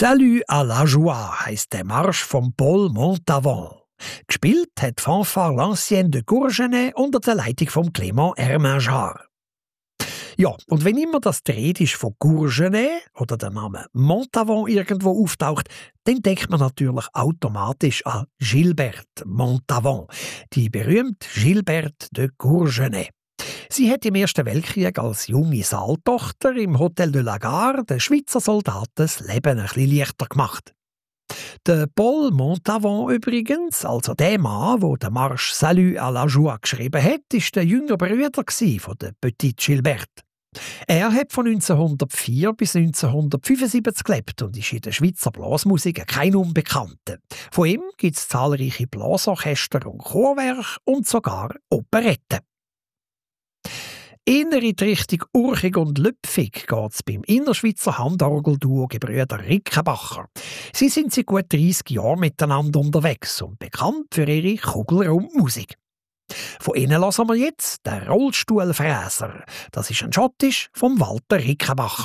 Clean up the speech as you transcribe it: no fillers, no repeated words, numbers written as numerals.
Salut à la joie heisst der Marsch von Paul Montavon. Gespielt hat die Fanfare L'Ancienne de Courgenay unter der Leitung von Clément Hermingard. Ja, und wenn immer das die Rede ist von Courgenay oder der Name Montavon irgendwo auftaucht, dann denkt man natürlich automatisch an Gilberte Montavon, die berühmte Gilberte de Courgenay. Sie hat im Ersten Weltkrieg als junge Saaltochter im Hotel de la Gare den Schweizer Soldaten das Leben ein bisschen leichter gemacht. Der Paul Montavon übrigens, also der Mann, der den Marsch Salut à la Joie geschrieben hat, war der jüngere Bruder von der Petite Gilberte. Er hat von 1904 bis 1975 gelebt und ist in der Schweizer Blasmusik kein Unbekannter. Von ihm gibt es zahlreiche Blasorchester und Chorwerke und sogar Operetten. Eher in die Richtung urchig und lüpfig geht es beim Innerschweizer Handorgelduo Gebrüder Rickenbacher. Sie sind seit gut 30 Jahren miteinander unterwegs und bekannt für ihre Kugelrundmusik. Von ihnen hören wir jetzt den Rollstuhlfräser. Das ist ein Schottisch vom Walter Rickenbacher.